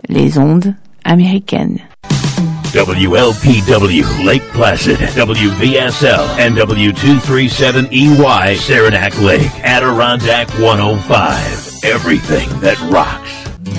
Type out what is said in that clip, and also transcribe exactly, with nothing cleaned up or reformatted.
les ondes américaines. W L P W Lake Placid, W V S L, and W two thirty-seven E Y Saranac Lake, Adirondack one oh five. Everything that rocks.